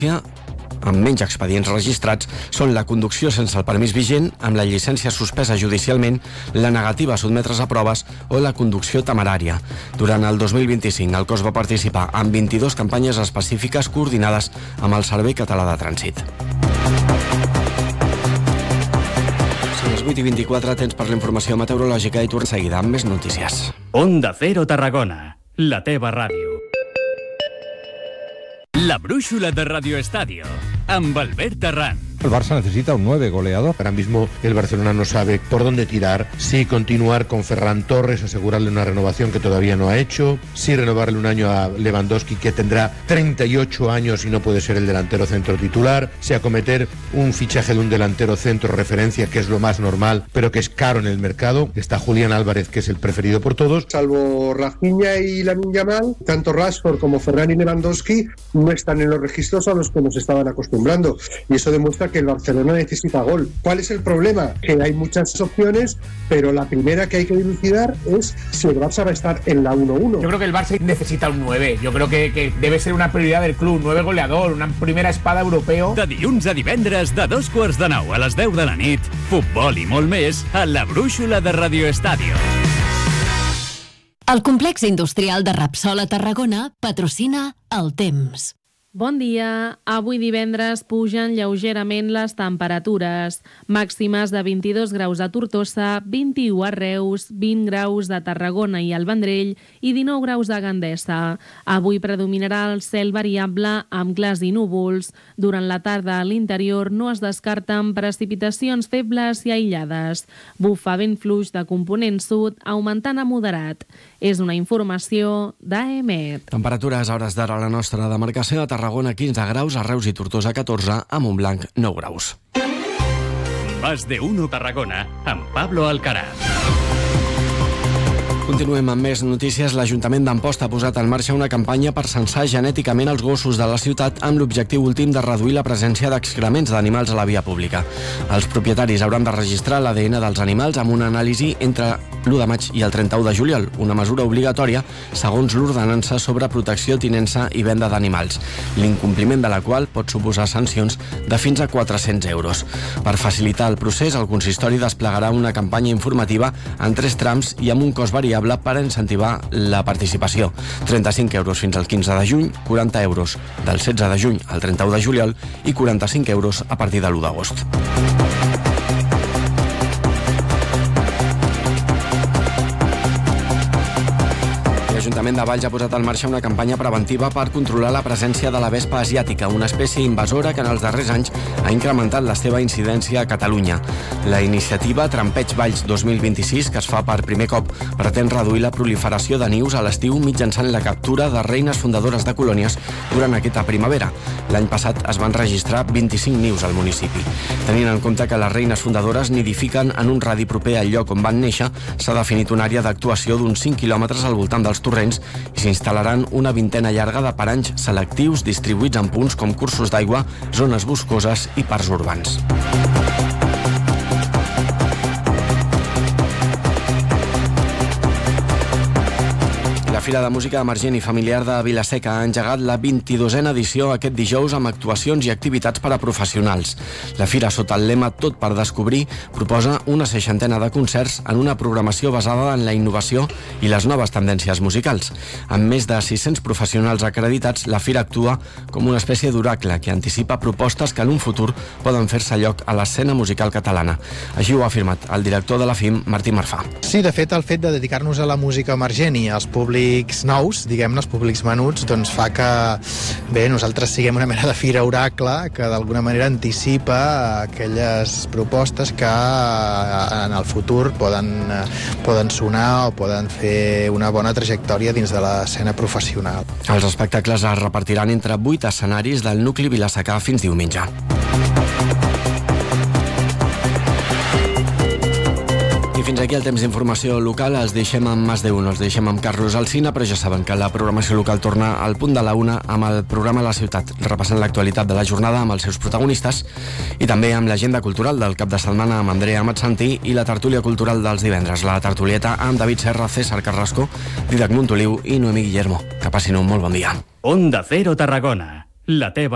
amb menys expedients registrats són la conducció sense el permís vigent, amb la llicència suspesa judicialment, la negativa a sotmetre's a proves o la conducció temerària. Durant el 2025, el cos va participar en 22 campanyes específiques coordinades amb el Servei Català de Trànsit. Són les 8:24, temps per la informació meteorològica i tornem seguida amb més notícies. Onda Cero Tarragona, la teva ràdio. La brúixola de Radio Estadio, amb Albert Terrán. El Barça necesita un 9 goleador. Ahora mismo el Barcelona no sabe por dónde tirar, si continuar con Ferran Torres, asegurarle una renovación que todavía no ha hecho, si renovarle un año a Lewandowski, que tendrá 38 años y no puede ser el delantero centro titular, si acometer un fichaje de un delantero centro referencia, que es lo más normal, pero que es caro en el mercado. Está Julián Álvarez, que es el preferido por todos. Salvo Rafinha y Lamine Yamal, tanto Rashford como Ferran y Lewandowski no están en los registros a los que nos estaban acostumbrando, y eso demuestra que el Barcelona necesita gol. ¿Cuál es el problema? Que hay muchas opciones, pero la primera que hay que dilucidar es si el Barça va a estar en la 1-1. Yo creo que el Barça necesita un 9. Yo creo que debe ser una prioridad del club, 9 goleador, una primera espada europeo. De dilluns a divendres, de 2:45 a les 10 de la nit, futbol i molt més a la brúixola de Radio Estadio. El complex industrial de Repsol a Tarragona patrocina El Temps. Bon dia. Avui divendres pugen lleugerament les temperatures. Màximes de 22 graus a Tortosa, 21 a Reus, 20 graus a Tarragona i al Vendrell i 19 graus a Gandesa. Avui predominarà el cel variable amb clars i núvols. Durant la tarda a l'interior no es descarten precipitacions febles i aïllades. Bufa vent fluix de component sud, augmentant a moderat. És una informació d'AEMET. Temperatures a hores d'ara a la nostra demarcació: a Tarragona 15 graus, a Reus i Tortosa 14, a Montblanc 9 graus. Más de uno Tarragona, amb Pablo Alcaraz. Continuem amb més notícies. L'Ajuntament d'Amposta ha posat en marxa una campanya per censar genèticament els gossos de la ciutat amb l'objectiu últim de reduir la presència d'excrements d'animals a la via pública. Els propietaris hauran de registrar l'ADN dels animals amb una anàlisi entre l'1 de maig i el 31 de juliol, una mesura obligatòria segons l'ordenança sobre protecció, tinença i venda d'animals, l'incompliment de la qual pot suposar sancions de fins a 400 euros. Per facilitar el procés, el consistori desplegarà una campanya informativa en 3 trams i amb un cost variable per a incentivar la participació. 35 euros fins al 15 de juny, 40 euros del 16 de juny al 31 de juliol i 45 euros a partir de l'1 d'agost. L'Ajuntament de Valls ha posat en marxa una campanya preventiva per controlar la presència de la vespa asiàtica, una espècie invasora que en els darrers anys ha incrementat la seva incidència a Catalunya. La iniciativa Trampeig Valls 2026, que es fa per primer cop, pretén reduir la proliferació de nius a l'estiu mitjançant la captura de reines fundadores de colònies durant aquesta primavera. L'any passat es van registrar 25 nius al municipi. Tenint en compte que les reines fundadores nidifiquen en un radi proper al lloc on van néixer, s'ha definit una àrea d'actuació d'uns 5 quilòmetres al voltant dels torrents i s'instal·laran una vintena llarga de paranys selectius distribuïts en punts com cursos d'aigua, zones boscoses i parcs urbans. La Fira de Música Emergent i Familiar de Vila-seca ha engegat la 22a edició aquest dijous amb actuacions i activitats per a professionals. La fira, sota el lema Tot per descobrir, proposa una 60ena de concerts en una programació basada en la innovació i les noves tendències musicals. Amb més de 600 professionals acreditats, la fira actua com una espècie d'oracle que anticipa propostes que en un futur poden fer-se lloc a l'escena musical catalana. Així ho ha afirmat el director de la FIM, Martí Marfà. Sí, de fet, el fet de dedicar-nos a la música emergent i als públics nous, diguem-ne, els públics menuts, doncs fa que, bé, nosaltres siguem una mena de fira oracle que d'alguna manera anticipa aquelles propostes que en el futur poden sonar o poden fer una bona trajectòria dins de l'escena professional. Els espectacles es repartiran entre 8 escenaris del nucli vilassecà fins diumenge. I fins aquí el temps d'informació local. Els deixem amb Más de Uno, els deixem amb Carlos Alsina, però ja saben que la programació local torna al punt de la 1 amb el programa La Ciutat, repassant l'actualitat de la jornada amb els seus protagonistes i també amb l'agenda cultural del cap de setmana amb Andrea Matsantí i la tertúlia cultural dels divendres, la tertulieta amb David Serra, César Carrasco, Didac Montoliu i Noemí Guillermo. Que passin un molt bon dia. Onda Cero Tarragona, la teva